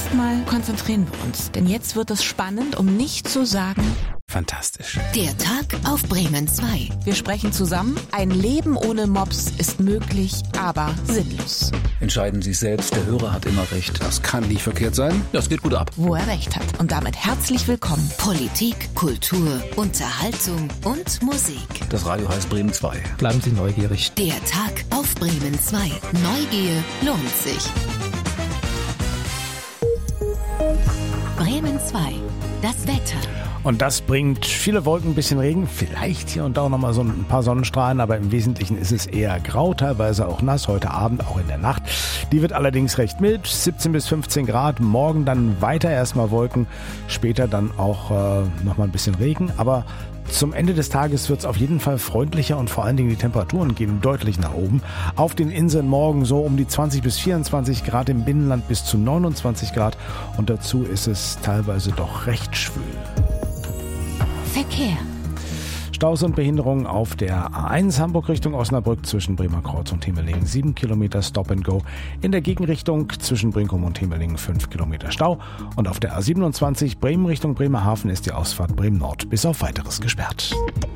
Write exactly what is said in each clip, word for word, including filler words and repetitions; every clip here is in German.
erstmal konzentrieren wir uns, denn jetzt wird es spannend, um nicht zu sagen fantastisch. Der Tag auf Bremen zwei. Wir sprechen zusammen. Ein Leben ohne Mops ist möglich, aber sinnlos. Entscheiden Sie selbst, der Hörer hat immer recht. Das kann nicht verkehrt sein. Das geht gut ab. Wo er recht hat. Und damit herzlich willkommen. Politik, Kultur, Unterhaltung und Musik. Das Radio heißt Bremen zwei. Bleiben Sie neugierig. Der Tag auf Bremen zwei. Neugier lohnt sich. Bremen zwei. Das Wetter. Und das bringt viele Wolken, ein bisschen Regen, vielleicht hier und da auch nochmal so ein paar Sonnenstrahlen, aber im Wesentlichen ist es eher grau, teilweise auch nass, heute Abend, auch in der Nacht. Die wird allerdings recht mild, siebzehn bis fünfzehn Grad, morgen dann weiter erstmal Wolken, später dann auch äh, nochmal ein bisschen Regen, aber zum Ende des Tages wird es auf jeden Fall freundlicher und vor allen Dingen die Temperaturen gehen deutlich nach oben. Auf den Inseln morgen so um die zwanzig bis vierundzwanzig Grad, im Binnenland bis zu neunundzwanzig Grad und dazu ist es teilweise doch recht schwül. Verkehr. Staus und Behinderungen auf der A eins Hamburg Richtung Osnabrück zwischen Bremer Kreuz und Hemelingen sieben Kilometer Stop and Go. In der Gegenrichtung zwischen Brinkum und Hemelingen fünf Kilometer Stau. Und auf der A siebenundzwanzig Bremen Richtung Bremerhaven ist die Ausfahrt Bremen Nord bis auf Weiteres gesperrt.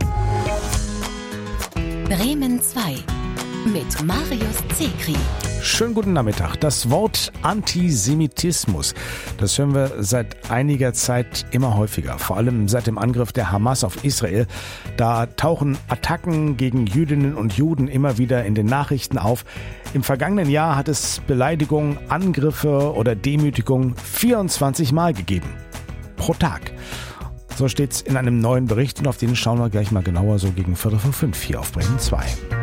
Bremen zwei mit Marius Zekri. Schönen guten Nachmittag. Das Wort Antisemitismus, das hören wir seit einiger Zeit immer häufiger, vor allem seit dem Angriff der Hamas auf Israel. Da tauchen Attacken gegen Jüdinnen und Juden immer wieder in den Nachrichten auf. Im vergangenen Jahr hat es Beleidigungen, Angriffe oder Demütigungen vierundzwanzig Mal gegeben. Pro Tag. So steht's in einem neuen Bericht und auf den schauen wir gleich mal genauer so gegen Viertel vor fünf hier auf Bremen zwei.